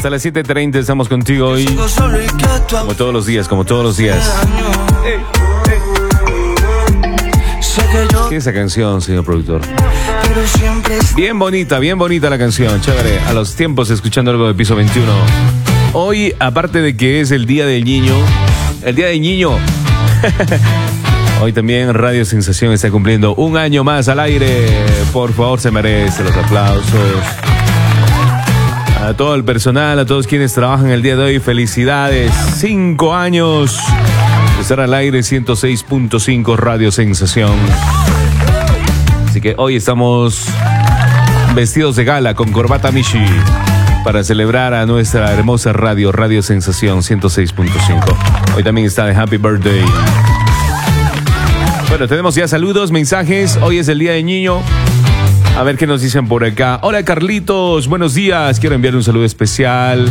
Hasta las 7:30 estamos contigo hoy. Como todos los días, como todos los días. ¿Qué es esa canción, señor productor? Bien bonita la canción, chévere. A los tiempos escuchando algo de Piso 21. Hoy, aparte de que es el Día del Niño, hoy también Radio Sensación está cumpliendo un año más al aire. Por favor, se merece los aplausos. A todo el personal, a todos quienes trabajan el día de hoy, felicidades. 5 años de estar al aire, 106.5 Radio Sensación. Así que hoy estamos vestidos de gala con corbata Mishi para celebrar a nuestra hermosa Radio Sensación 106.5. Hoy también está de Happy Birthday. Bueno, tenemos ya saludos, mensajes. Hoy es el Día del Niño. A ver qué nos dicen por acá. Hola Carlitos, buenos días. Quiero enviar un saludo especial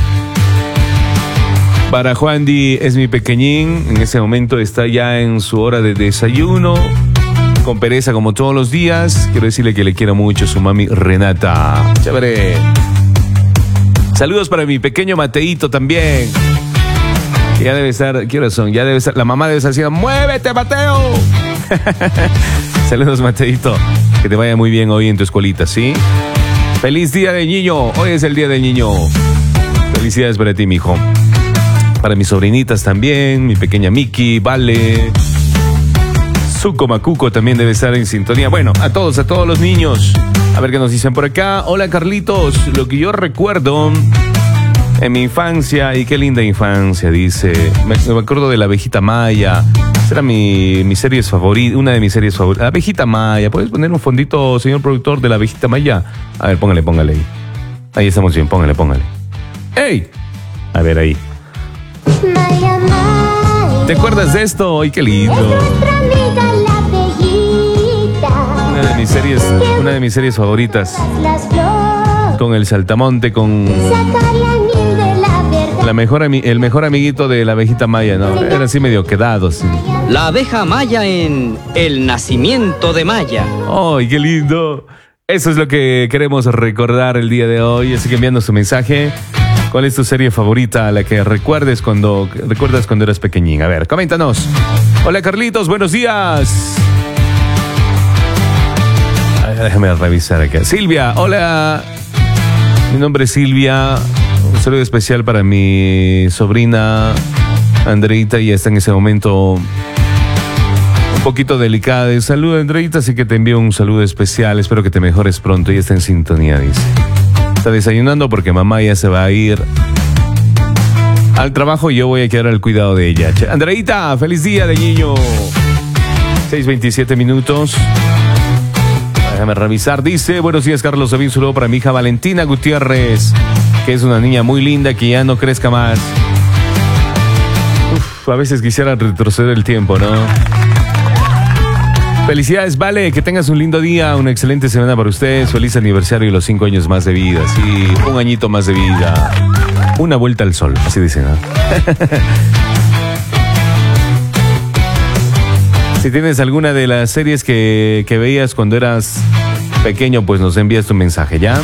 para Juan Di, es mi pequeñín. En ese momento está ya en su hora de desayuno, con pereza como todos los días. Quiero decirle que le quiero mucho, su mami Renata. Chévere. Saludos para mi pequeño Mateito también. Ya debe estar, ¿qué horas son? Ya debe estar, la mamá debe estar haciendo, ¡muévete, Mateo! Saludos, Mateito. Que te vaya muy bien hoy en tu escuelita, ¿sí? ¡Feliz Día del Niño! Hoy es el Día del Niño. Felicidades para ti, mijo. Para mis sobrinitas también, mi pequeña Miki, Vale. Zuko Macuco también debe estar en sintonía. Bueno, a todos los niños. A ver qué nos dicen por acá. Hola, Carlitos. Lo que yo recuerdo en mi infancia, y qué linda infancia, dice. Me acuerdo de La Abejita Maya. Esa era mi serie favorita, una de mis series favoritas. La Abejita Maya. ¿Puedes poner un fondito, señor productor, de La Abejita Maya? A ver, póngale ahí. Ahí estamos bien, póngale. ¡Ey! A ver, ahí. Maya, Maya. ¿Te acuerdas de esto? ¡Ay, qué lindo! Es nuestra amiga la abejita. Una de mis series favoritas. Las flores. Con el saltamonte, con Sacar la miel de la verdad. el mejor amiguito de la abejita Maya, ¿no? Era así medio quedado, sí. La abeja Maya en El Nacimiento de Maya. ¡Ay, qué lindo! Eso es lo que queremos recordar el día de hoy. Así que enviando su mensaje. ¿Cuál es tu serie favorita, la que recuerdas cuando eras pequeñín? A ver, coméntanos. Hola, Carlitos, buenos días. A ver, déjame revisar acá. Silvia, hola. Mi nombre es Silvia. Un saludo especial para mi sobrina Andreita. Y está en ese momento un poquito delicada de salud, Andreita, así que te envío un saludo especial. Espero que te mejores pronto. Y está en sintonía, dice. Está desayunando porque mamá ya se va a ir al trabajo y yo voy a quedar al cuidado de ella. Andreita, feliz día de niño. 6:27 minutos. Déjame revisar. Dice, buenos días, Carlos. Un saludo para mi hija Valentina Gutiérrez, que es una niña muy linda que ya no crezca más. A veces quisiera retroceder el tiempo, ¿no? Felicidades, Vale, que tengas un lindo día, una excelente semana para ustedes. Feliz aniversario y los 5 años más de vida. Sí, un añito más de vida. Una vuelta al sol, así dicen, ¿no? Si tienes alguna de las series que veías cuando eras pequeño, pues nos envías tu mensaje, ¿ya?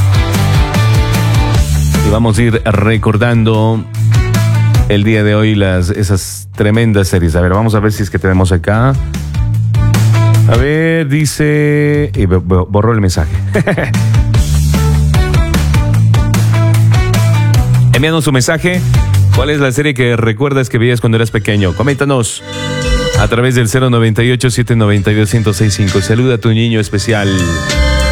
Y vamos a ir recordando el día de hoy esas tremendas series. A ver, vamos a ver si es que tenemos acá. A ver, dice... Y borró el mensaje. Envíanos su mensaje. ¿Cuál es la serie que recuerdas que veías cuando eras pequeño? Coméntanos a través del 098-792-1065. Saluda a tu niño especial.